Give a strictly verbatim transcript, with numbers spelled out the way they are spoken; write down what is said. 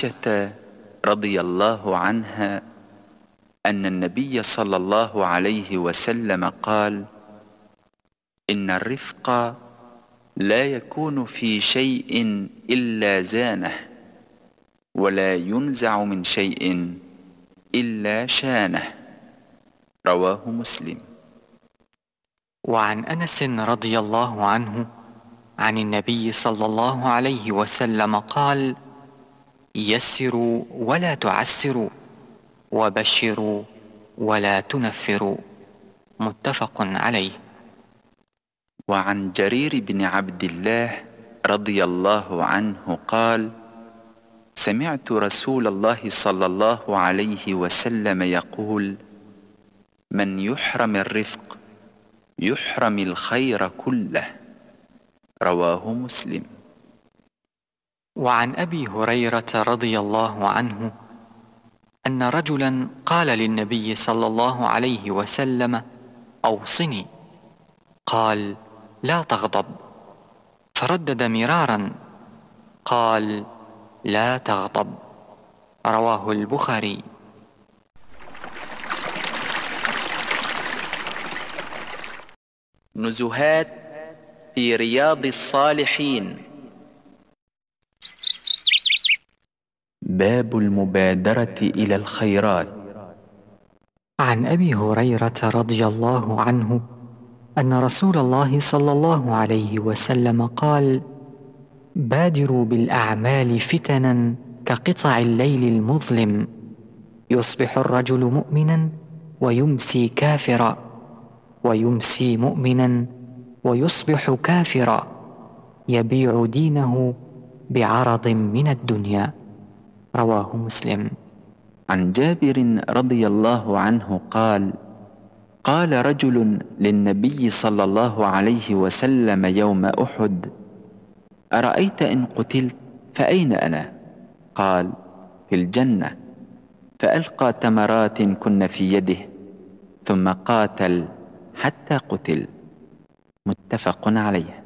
عائشة رضي الله عنها أن النبي صلى الله عليه وسلم قال: إن الرفق لا يكون في شيء إلا زانه، ولا ينزع من شيء إلا شانه. رواه مسلم. وعن أنس رضي الله عنه عن النبي صلى الله عليه وسلم قال: يسروا ولا تعسروا، وبشروا ولا تنفروا. متفق عليه. وعن جرير بن عبد الله رضي الله عنه قال: سمعت رسول الله صلى الله عليه وسلم يقول: من يحرم الرفق يحرم الخير كله. رواه مسلم. وعن أبي هريرة رضي الله عنه أن رجلا قال للنبي صلى الله عليه وسلم: أوصني. قال: لا تغضب. فردد مرارا قال: لا تغضب. رواه البخاري. نزهات في رياض الصالحين. باب المبادرة إلى الخيرات. عن أبي هريرة رضي الله عنه أن رسول الله صلى الله عليه وسلم قال: بادروا بالأعمال فتنا كقطع الليل المظلم، يصبح الرجل مؤمنا ويمسي كافرا، ويمسي مؤمنا ويصبح كافرا، يبيع دينه بعرض من الدنيا. رواه مسلم. عن جابر رضي الله عنه قال: قال رجل للنبي صلى الله عليه وسلم يوم أحد: أرأيت إن قتلت فأين أنا؟ قال: في الجنة. فألقى تمرات كن في يده ثم قاتل حتى قتل. متفق عليه.